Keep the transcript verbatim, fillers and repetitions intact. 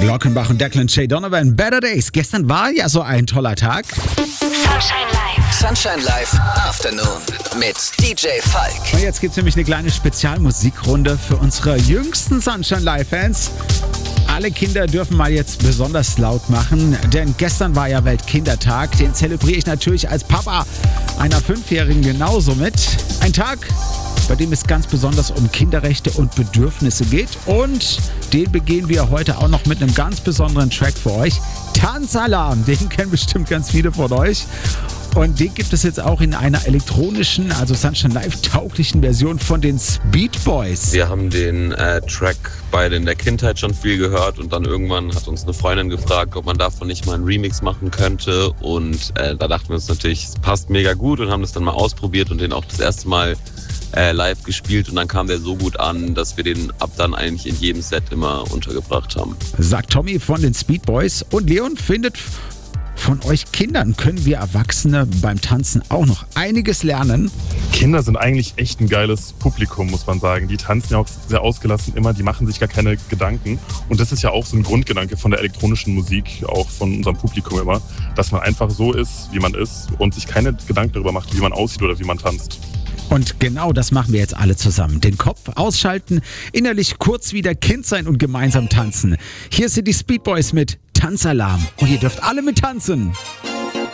Glockenbach und Declan Shay Donovan, Better Days. Gestern war ja so ein toller Tag. Sunshine Live. Sunshine Live Afternoon mit D J Falk. Und jetzt gibt es nämlich eine kleine Spezialmusikrunde für unsere jüngsten Sunshine Live-Fans. Alle Kinder dürfen mal jetzt besonders laut machen, denn gestern war ja Weltkindertag. Den zelebriere ich natürlich als Papa einer Fünfjährigen genauso mit. Ein Tag, bei dem es ganz besonders um Kinderrechte und Bedürfnisse geht. Und den begehen wir heute auch noch mit einem ganz besonderen Track für euch. Tanzalarm, den kennen bestimmt ganz viele von euch. Und den gibt es jetzt auch in einer elektronischen, also Sunshine Live-tauglichen Version von den Speed Boys. Wir haben den äh, Track beide in der Kindheit schon viel gehört und dann irgendwann hat uns eine Freundin gefragt, ob man davon nicht mal einen Remix machen könnte. Und äh, da dachten wir uns natürlich, es passt mega gut und haben das dann mal ausprobiert und den auch das erste Mal äh, live gespielt. Und dann kam der so gut an, dass wir den ab dann eigentlich in jedem Set immer untergebracht haben. Sagt Tommy von den Speed Boys. Und Leon findet... Von euch Kindern können wir Erwachsene beim Tanzen auch noch einiges lernen. Kinder sind eigentlich echt ein geiles Publikum, muss man sagen. Die tanzen ja auch sehr ausgelassen immer, die machen sich gar keine Gedanken. Und das ist ja auch so ein Grundgedanke von der elektronischen Musik, auch von unserem Publikum immer, dass man einfach so ist, wie man ist und sich keine Gedanken darüber macht, wie man aussieht oder wie man tanzt. Und genau das machen wir jetzt alle zusammen. Den Kopf ausschalten, innerlich kurz wieder Kind sein und gemeinsam tanzen. Hier sind die Speed Boys mit Tanzalarm und ihr dürft alle mit tanzen.